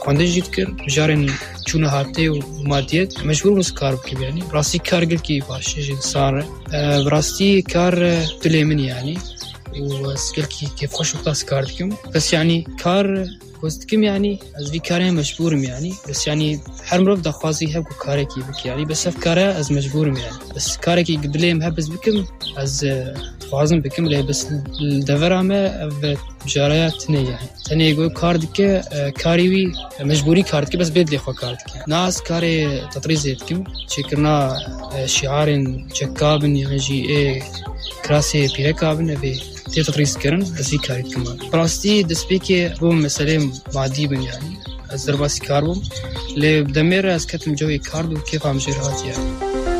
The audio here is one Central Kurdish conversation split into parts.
خونده جيت كر جارن چونه هاته و مادیت مجبور بس کار بکیم یعنی راستی کار گل کی باشه جد ساره راستی کار دلمن يعني وسكيل كيف خوش وقت كار دكم بس يعني كار كوستكم يعني از في كارين مجبورم يعني بس يعني هر مرة بدأ خوازي هبكو كاركي بك يعني بس أفكاره از مجبورم يعني بس كاركي قبليهم هبز بكم از خوازم بكم ليه بس الدفرة ما بجاريات تني يعني تني يقول كاردك كاريوي مجبوري كاردك بس بيد لي خو كاردك ناس كاري تطريزيتكم شكرنا شعار جكابن يعني جي اي كراسي بيركابن ابي تطريز كرن بس في كاري كمان براستي دسبيكي بوم مسألة معديبن يعني الزرباسي كاربوم اللي بدمير اسكتم جوي كارد وكيف عم جرهات يعني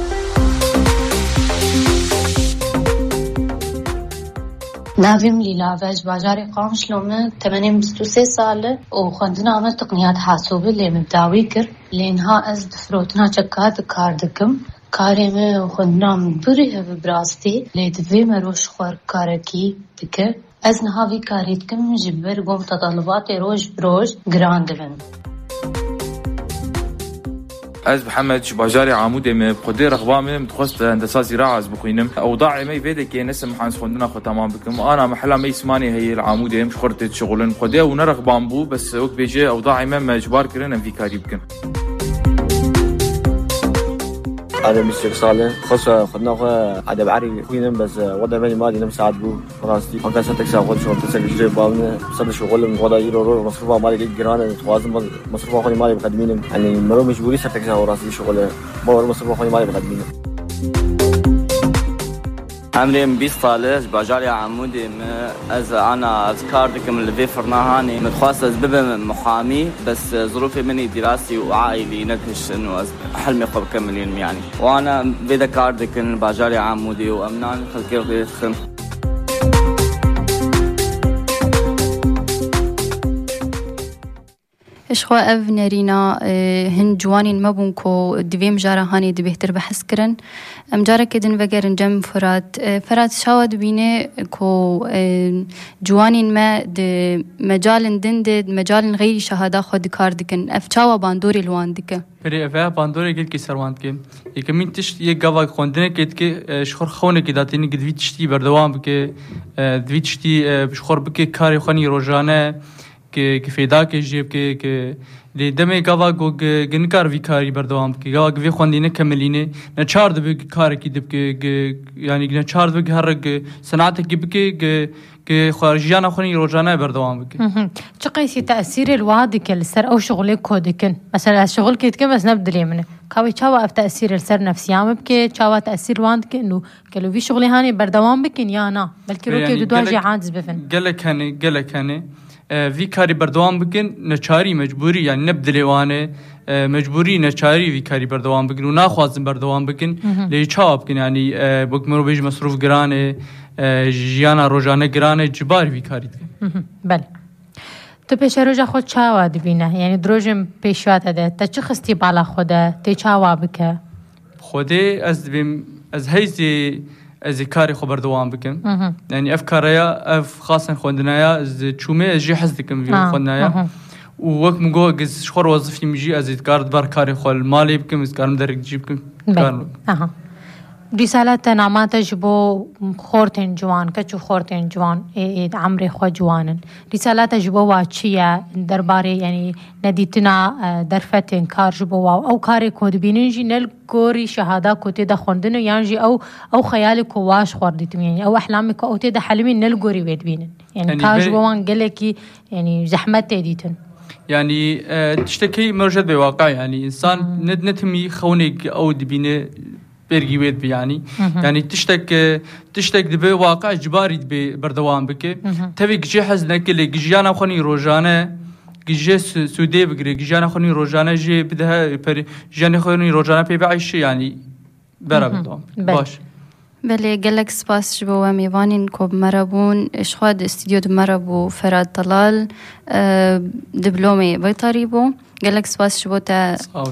نافم ليلاواج بازار قام شلومه 83 ساله وخندنا عمل تقنيات حاسوبه اللي مبداوي كر لانها از دفروتنا چكات كاردكم كاريمه وخندنا بريه براستي لدفي مروش خور كاركي بك از نهاوي كاريتكم جبر قوم تطلبات روج بروج جراندفن از محمد بازار عمود ام بخدي رغبامي متخصص هندسه زراعه از بخوينم اوضاع ما يفيدك نسم حانس خندنا خو تمام بكم انا محلا ما يسماني هي العمود ام شخرت شغلن بخدي ونرغبام بو بس وقت بيجي اوضاع ما مجبار كرنا في كاريبكم هذا مستر صالح خاصة خدنا هذا بعري خوينا بس وضع مالي مالي نمساعد بو راستي ما كان سنتك ساعد شغل تسجل جري بالنا صدق شغل من وضع يرو مصروفه مالي ليك جيران توازن مصروفه خوني مالي بقدمينهم يعني مرو مجبوري سنتك ساعد راسي شغل ما مصروفه خوني مالي بقدمينهم عمري بيس صالح باجاري عمودي از انا اذكار دكم اللي في فرناهاني متخصص ببن محامي بس ظروفي مني دراسي وعائلي ندهش انه حلمي قبل كملين يعني وانا بذكر دكن باجاري عمودي وامنان خلقي خم إشخوا أف نرينا هن جوانين مبونكو دویم جارا هانی دو بهتر بحث کرن ام جارا کدن وگرن جم فرات شاود بینه کو جوانين ما د مجال دند مجال غير شهاده خود کار دکن اف چاوا باندوري لوان دکه پری اف باندوري گل کی سروانت که یکمین تشت یک گوا خوندنه کید که شخور خونه کی داتینی گدوی تشتی بردوام که دوی تشتی شخور بک کاری خونی روزانه که فیدا که جیب که دمی گاوا گو گنکار ویکاری بردوام که گاوا گوی خواندینه کملینه نه چهار دو کار کی دب که یعنی نه چهار دو هر صنعت کی بک که خارجیان خونی روزانه بردوام بک چه قیسی تأثیر الوادی که لسر او شغلی کودکن مثلا شغل کیت که بس نبدلی منه کاوی چاوا اف تأثیر لسر نفسیام بک چاوا تأثیر واند که انه کلو وی شغلی هانی بردوام بکن یا نه بلکه رو که دو واجی عاجز بفن گله کنه في كاري بردوام بكن نشاري مجبوري يعني نبدلي وانه مجبوري نشاري في كاري بردوام بكن وناخوازن بردوام بكن لي چاو بكن يعني بكمرو بيج مصروف گرانه جيانا روزانه گرانه جبار في كاري بله تو پیش روزا خود چاوا دبینه یعنی دروجم پیشوات ده تا چه خستی بالا خوده تی چاوا بکه خوده از هیزی از کاری خبر دوام بکن یعنی افکاریا اف خاصن خوندنایا از چومه از جی حزدکم وی خوندنایا و وقت مگو از شخور وظیفی میجی از کارد بر کاری خال مالی بکم از کارم درک جیب کم رسالة نعمات جبو خورتين جوان كتشو خورتين جوان عمري خو جوانن رسالة جبو واتشيا درباري يعني نديتنا درفتين كار جبو أو كاري كود بينجي نلقوري شهادة كوتي دا خوندنو يانجي أو خيالي كواش خوردتم يعني أو أحلامي كوتي دا حلمي نلقوري بيت بينن يعني كار جبوان قلكي يعني زحمت تيديتن يعني تشتكي مرجد بواقع يعني إنسان نتمي خونك أو دبينه برگیوید بیانی یعنی تشتک دبی واقع جباری دبی بردوام بکه تبی گجی حزن کلی گجیانا خونی روزانه گجی سودی بگیری گجیانا خونی روزانه جی بده پر گجیانا خونی روزانه پی بعیشی یعنی برا بدوام باش بله گلک سپاس جبوا میوانین کوب مربون اشخاد استودیو مربو فراد طلال دبلومي بيطريبو قالك سباس شبوتا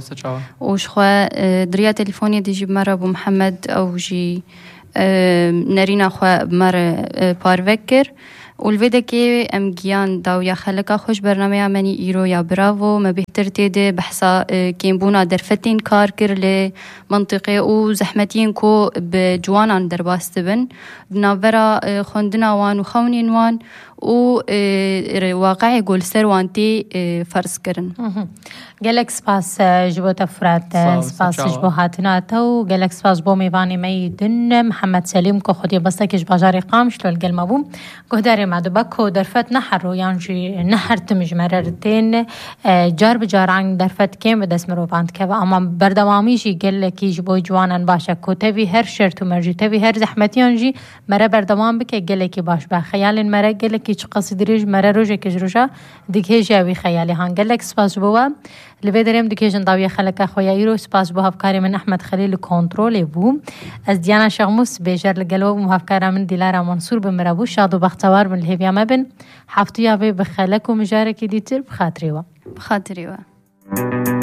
وشخوا دريا تليفوني دي جيب مرة أبو محمد أو جي نارينا خوا مرة بارفكر والفيدا كي ام جيان داو يا خلقا خوش برنامه مني ايرو يا برافو ما بهتر تيدي بحثا كين بونا درفتين كار كر لمنطقه وزحمتين كو بجوانان درباست بن بنافرا خوندنا وان وخونين وان و واقعي قول سروانتي فرض كرن. گلک سپاس جبو تفرات سپاس جبو هاتناتا و گلک سپاس بو میوانی میدن محمد سلیم کو خودی بستکش باجاری قامش لول گل مبوم گهداری مادو بکو درفت نحر رو یعنی نحر تمج مررتين جار بجار عن درفت كم بدس مروباند كوا اما بردوامیشی گلکی جبو جوانن باشه کو تبی هر شرط و مرجی تبی هر زحمتیان جی مره بردوام بکه گلکی باش با خیال مره گلکی چه قصدریج مره روزه کج روزه دیگه جاوی خیالی هان گلک سپاس بو لبدریم دیگه داوی خلک خویایی رو سپاس بو هفکاری من احمد خلیل کنترل بو از دیانا شغموس بیشتر لگلو مو هفکار من دیلارا منصور بمرابو شاد و بختوار من الهبیا مبن حفتو یا به خلک و مجاره کی دیتر بخاطری و